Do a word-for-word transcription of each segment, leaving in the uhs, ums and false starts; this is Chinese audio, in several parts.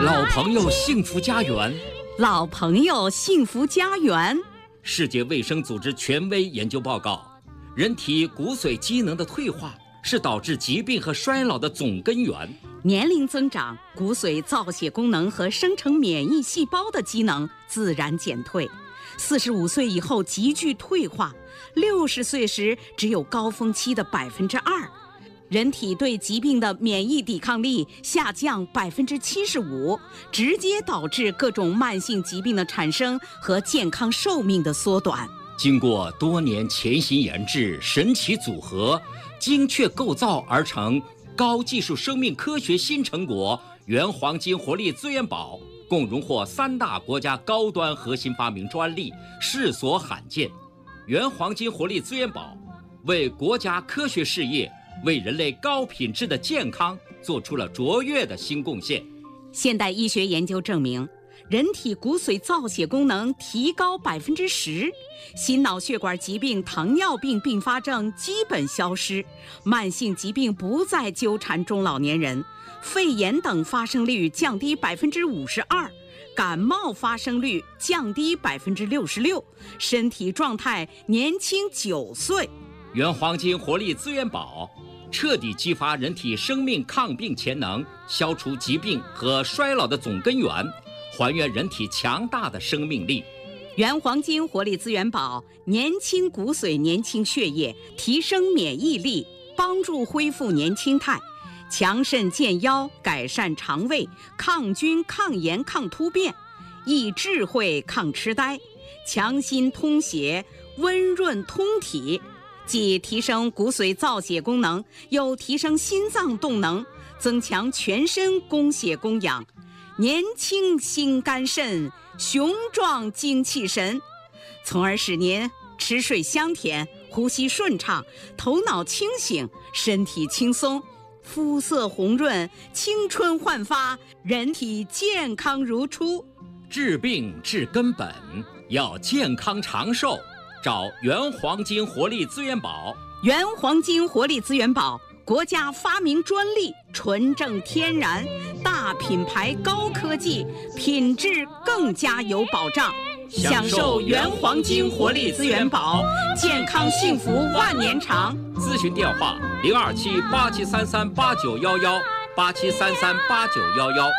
老朋友幸福家园， 老朋友幸福家园。 世界卫生组织权威研究报告，人体骨髓机能的退化是导致疾病和衰老的总根源。 年龄增长，骨髓造血功能和生成免疫细胞的机能自然减退，四十五岁以后急剧退化，六十岁时只有高峰期的百分之二。人体对疾病的免疫抵抗力下降百分之七十五，直接导致各种慢性疾病的产生和健康寿命的缩短。 经过多年潜心研制，神奇组合，精确构造而成高技术生命科学新成果原黄金活力资源宝，共荣获三大国家高端核心发明专利，世所罕见。原黄金活力资源宝为国家科学事业，为人类高品质的健康做出了卓越的新贡献。 现代医学研究证明，人体骨髓造血功能提高百分之十，心脑血管疾病、糖尿病并发症基本消失，慢性疾病不再纠缠中老年人，肺炎等发生率降低百分之五十二，感冒发生率降低百分之六十六，身体状态年轻九岁。 原黄金活力资源宝彻底激发人体生命抗病潜能，消除疾病和衰老的总根源，还原人体强大的生命力。 原黄金活力资源宝年轻骨髓、年轻血液，提升免疫力，帮助恢复年轻态，强肾健腰，改善肠胃，抗菌、抗炎、抗突变，益智慧、抗痴呆，强心通血，温润通体，既提升骨髓造血功能，又提升心脏动能，增强全身供血供氧，年轻心肝肾，雄壮精气神，从而使您吃睡香甜，呼吸顺畅，头脑清醒，身体轻松，肤色红润，青春焕发，人体健康如初。 治病治根本，要健康长寿，找原黄金活力资源宝。 原黄金活力资源宝，国家发明专利，纯正天然，大品牌高科技，品质更加有保障。享受原黄金活力资源宝，健康幸福万年长。 咨询电话：零二七八七三三八九幺幺八七三三八九幺幺。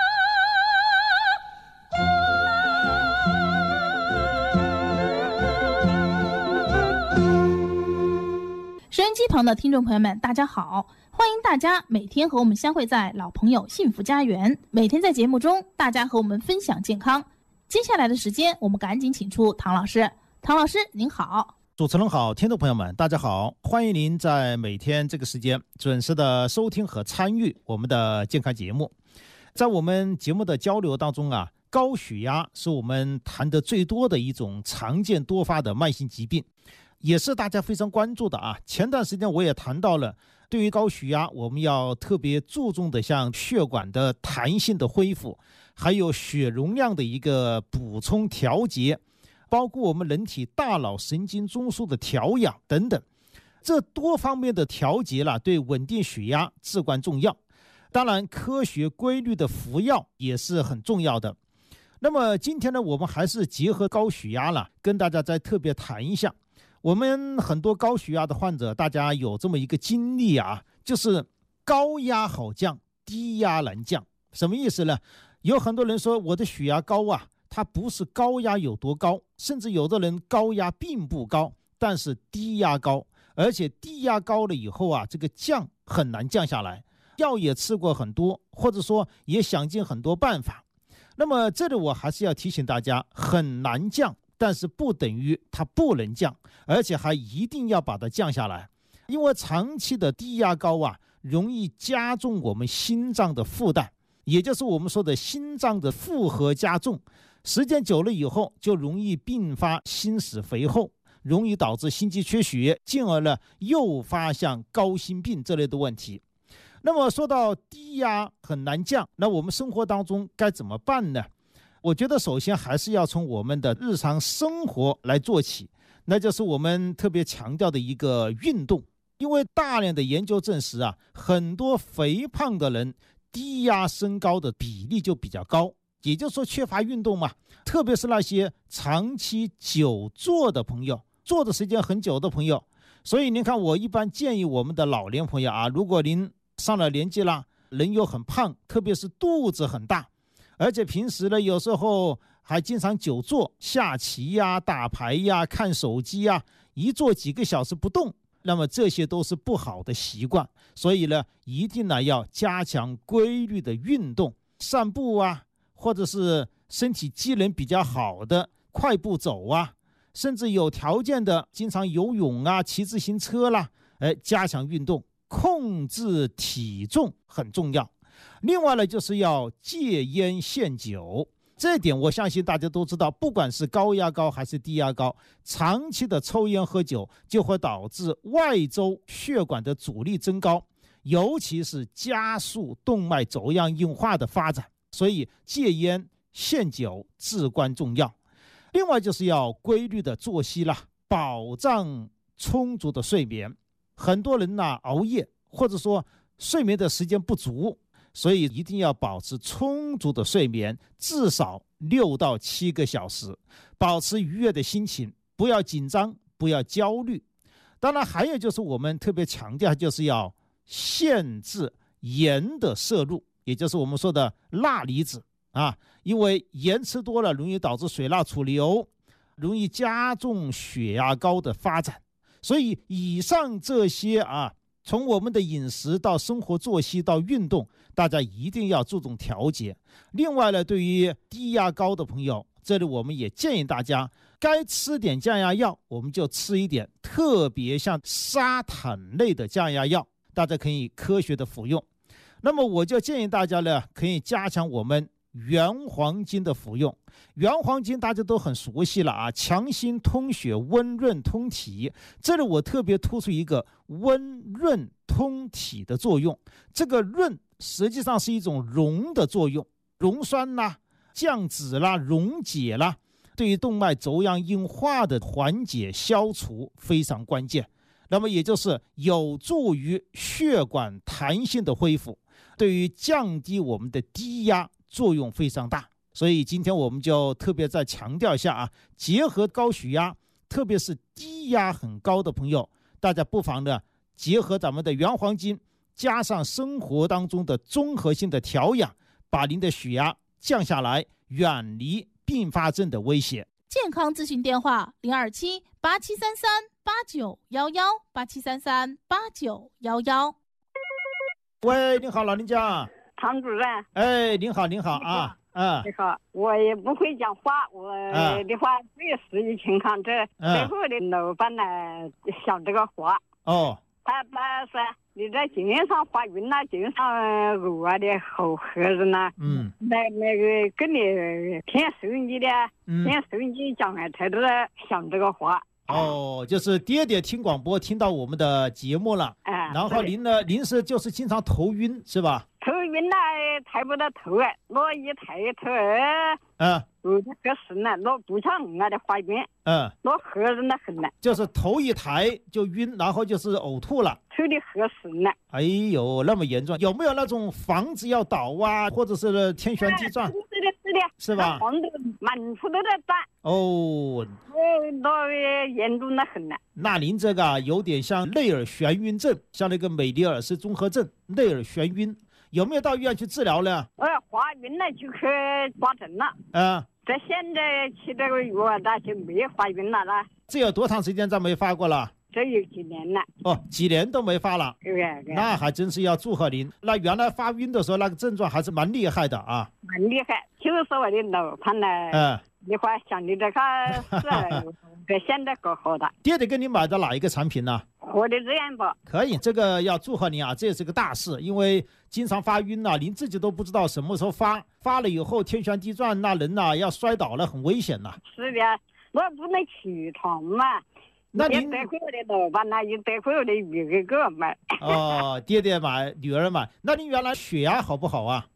收音机旁的听众朋友们，大家好！欢迎大家每天和我们相会在老朋友幸福家园。每天在节目中，大家和我们分享健康。接下来的时间，我们赶紧请出唐老师。唐老师，您好。 主持人好，听众朋友们，大家好！欢迎您在每天这个时间准时的收听和参与我们的健康节目。在我们节目的交流当中啊，高血压是我们谈得最多的一种常见多发的慢性疾病。也是大家非常关注的啊。前段时间我也谈到了，对于高血压，我们要特别注重的像血管的弹性的恢复，还有血容量的一个补充调节，包括我们人体大脑神经中枢的调养等等，这多方面的调节了，对稳定血压至关重要。当然，科学规律的服药也是很重要的。那么今天呢，我们还是结合高血压了，跟大家再特别谈一下。我们很多高血压的患者，大家有这么一个经历啊，就是高压好降，低压难降。什么意思呢？有很多人说我的血压高啊，它不是高压有多高，甚至有的人高压并不高，但是低压高，而且低压高了以后啊，这个降很难降下来。药也吃过很多，或者说也想尽很多办法。那么这里我还是要提醒大家，很难降，但是不等于它不能降，而且还一定要把它降下来。因为长期的低压高啊，容易加重我们心脏的负担，也就是我们说的心脏的负荷加重，时间久了以后就容易并发心室肥厚，容易导致心肌缺血，进而呢诱发像高心病这类的问题。那么说到低压很难降，那我们生活当中该怎么办呢？我觉得首先还是要从我们的日常生活来做起，那就是我们特别强调的一个运动。因为大量的研究证实啊，很多肥胖的人低压升高的比例就比较高，也就是说缺乏运动嘛。特别是那些长期久坐的朋友，坐的时间很久的朋友。所以您看，我一般建议我们的老年朋友啊，如果您上了年纪了，人又很胖，特别是肚子很大，而且平时呢有时候还经常久坐，下棋呀、打牌呀、看手机呀，一坐几个小时不动，那么这些都是不好的习惯。所以呢，一定呢要加强规律的运动，散步啊，或者是身体机能比较好的快步走啊，甚至有条件的经常游泳啊、骑自行车啦，哎，加强运动，控制体重很重要。另外呢，就是要戒烟限酒。这一点我相信大家都知道，不管是高压高还是低压高，长期的抽烟喝酒就会导致外周血管的阻力增高，尤其是加速动脉粥样硬化的发展。所以戒烟限酒至关重要。另外就是要规律的作息啦，保障充足的睡眠。很多人呢熬夜，或者说睡眠的时间不足，所以一定要保持充足的睡眠，至少六到七个小时，保持愉悦的心情，不要紧张，不要焦虑。当然还有就是我们特别强调，就是要限制盐的摄入，也就是我们说的钠离子啊，因为盐吃多了容易导致水钠储留，容易加重血压高的发展。所以以上这些啊，从我们的饮食到生活作息到运动，大家一定要注重调节。另外呢，对于低压高的朋友，这里我们也建议大家该吃点降压药我们就吃一点，特别像沙坦类的降压药，大家可以科学的服用。那么我就建议大家呢，可以加强我们原黄金的服用。原黄金大家都很熟悉了啊，强心通血、温润通体。这里我特别突出一个温润通体的作用。这个润实际上是一种溶的作用，溶酸啦、降脂啦、溶解啦，对于动脉粥样硬化的缓解消除非常关键。那么也就是有助于血管弹性的恢复，对于降低我们的低压作用非常大。所以今天我们就特别再强调一下啊，结合高血压，特别是低压很高的朋友，大家不妨呢结合咱们的原黄金，加上生活当中的综合性的调养，把您的血压降下来，远离并发症的威胁。 健康咨询电话零二七八七三三八九幺幺八七三三八九幺幺。 喂，你好，老人家。 唐主任。 哎，您好，您好啊。嗯， 你好，我也不会讲话，我的话最适宜情况这最后的老板呢想这个话。 哦。 他他说你这经常怀孕了，经常偶尔的好喝着呢。 嗯。 那那个跟你听收音机的， 嗯、 听收音机讲的，他都在想这个话。 哦，就是爹爹听广播听到我们的节目了， 哎， 然后您呢，您是就是经常头晕是吧？ 头晕了，抬不到头哎，我一抬头， 嗯， 我就合适了，我不像我的怀孕， 嗯， 我喝着那很了， 就是头一抬就晕，然后就是呕吐了， 头的合适了。 哎呦，那么严重，有没有那种房子要倒啊，或者是天旋地转？ 是的，是的， 是吧？ 房子满处都在转。 哦， 那严重的很了。 那您这个有点像内耳眩晕症，像那个美尼尔氏综合症，内耳眩晕。有没有到医院去治疗呢？ 呃，怀孕了就去挂诊了。 嗯， 这现在吃这个药，那就没怀孕了啦。 这有多长时间再没发过了？ 这有几年了。 哦，几年都没发了。 对对。 那还真是要祝贺您。那原来发晕的时候，那个症状还是蛮厉害的啊。 蛮厉害，就是我的老伴呢。 嗯。 你话想你这个是，这现在搞好的。 爹爹给你买的哪一个产品呢？ 活力滋养宝。 可以，这个要祝贺您啊，这也是个大事，因为经常发晕呐、啊，您自己都不知道什么时候发，发了以后天旋地转，那人呐、啊、要摔倒了，很危险呐、啊。 是的，我不能起床嘛。 那您得亏我的老板呢，也得亏我的女儿给我买。 哦，爹爹买，女儿买。那您原来血压好不好啊？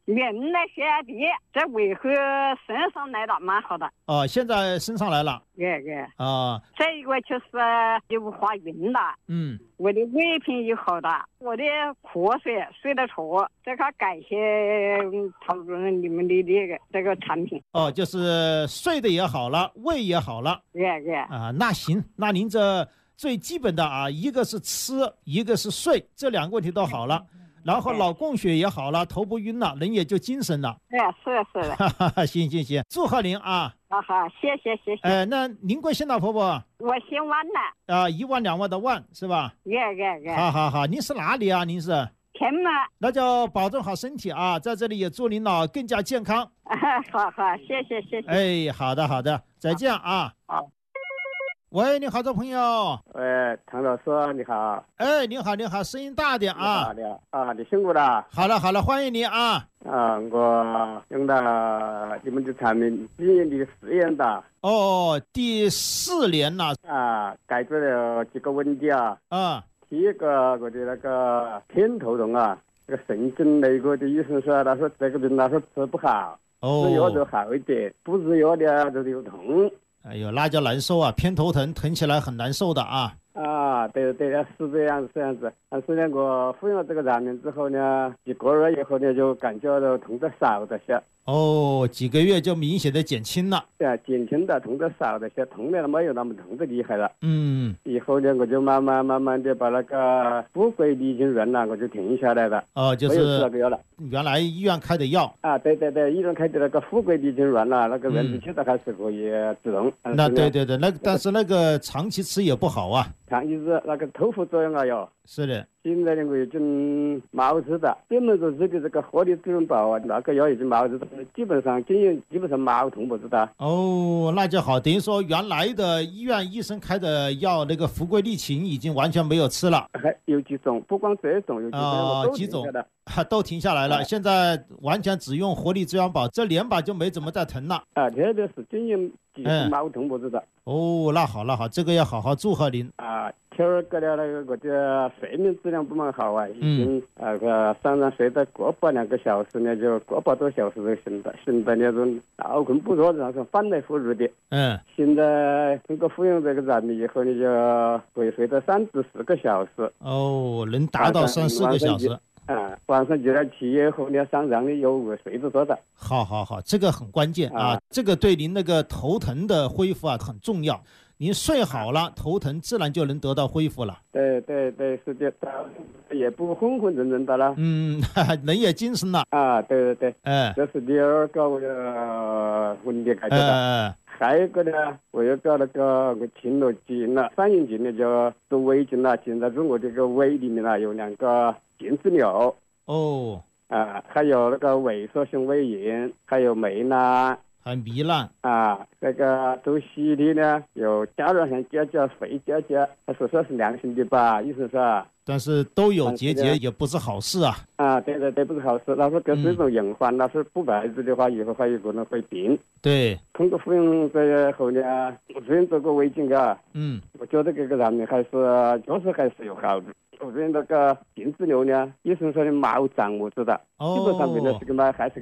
原来血压低，这为何升上来了，蛮好的。 哦，现在升上来了。 对对。 啊。 这一个就是就怀孕了。 嗯。 我的胃病也好了，我的瞌睡睡得着，这个感谢陶主任你们的这个这个产品。 哦，就是睡得也好了，胃也好了。 对对。 啊，那行，那您这最基本的啊，一个是吃，一个是睡，这两个问题都好了。然后脑供血也好了，头不晕了，人也就精神了。 对，是是的。 行行行，祝贺您啊！ 好好，谢谢谢谢。 呃，那您贵姓老婆婆？ 我姓万呢。 啊，一万两万的万是吧？ 对对对。 好好好，您是哪里啊？您是？ 天门。 那就保重好身体啊，在这里也祝您呢更加健康。 好好，谢谢谢谢。 哎，好的好的，再见啊。 好。 喂，你好，这朋友。 喂，唐老师，你好。 哎，你好，你好，声音大点啊。 你好，啊，你辛苦了。 好了，好了，欢迎你啊。 啊，我用了你们的产品今年的实验的。 哦，第四年了。 啊，解决了几个问题啊。 啊。 第一个，我的那个偏头痛啊，这个神经内科的医生说，他说这个病他说治不好， 哦， 吃药就好一点，不吃药的就有痛。 哎呦，那叫难受啊，偏头疼，疼起来很难受的啊。 啊，对对，是这样子这样子。但是呢，我服用了这个产品之后呢，几个月以后呢，就感觉到痛得少了些。 哦，几个月就明显的减轻了。 对啊，减轻的，痛得少了些，痛的没有那么痛得厉害了。 嗯。 以后呢，我就慢慢慢慢的把那个富贵利精丸呢，我就停下来了。 哦，就是没有吃那个药了。 原来医院开的药。 啊，对对对，医院开的那个富贵利精丸啦，那个丸子其实还是可以止痛。 嗯、那对对对，那但是那个长期吃也不好啊。 长期吃那个头副作用啊有。 是的。 现在呢，我已经冇吃的，专门做自己这个活力资源宝啊，那个药已经冇吃的，基本上经验基本上冇痛不知道。 哦，那就好，等于说原来的医院医生开的药，那个福贵利嗪已经完全没有吃了。 还有几种，不光这种，有几种、 哦、几种都停下来了，现在完全只用活力资源宝，这连把就没怎么再疼了。 啊，特别是经验几乎冇痛不知道。 哦，那好那好，这个要好好祝贺您啊。第二个呢，那个我的睡眠质量不蛮好啊，已经那个常常睡到个把两个小时呢，就个把多小时就醒的，醒的那种脑困不着，然后翻来覆去的。 嗯。 现在通过服用这个产品以后呢，就可以睡到三至四个小时。 哦，能达到三四个小时。 啊，晚上起来起以后呢，上上的有睡着着的。 好好好，这个很关键啊，啊这个对您那个头疼的恢复啊很重要。您睡好了，头疼自然就能得到恢复了。 对对对，是的，也不昏昏沉沉的了。 嗯，人也精神了。 啊，对对对， 哎， 这是第二个我的问题解决的。 哎， 还有一个呢，我又搞那个我听了进了反应进了就做胃镜了，现在是我这个胃里面啊有两个腱子瘤。 哦。 啊，还有那个萎缩性胃炎，还有糜烂。 还糜烂啊，这个做 C T 呢，有甲状腺结节、肺结节，他说说是良性的吧，医生说。 但是都有结节也不是好事啊。 啊，对对对，不是好事。他说这是一种隐患，那、嗯、是不排除的话，以后还有可能会病。 对。 通过服用这个后呢，我之前做过胃镜啊。 嗯。 我觉得这个产品还是确实还是有好处。我之前那个腱子瘤呢，医生说的毛胀我知道， 哦、 基本上病人是个嘛还是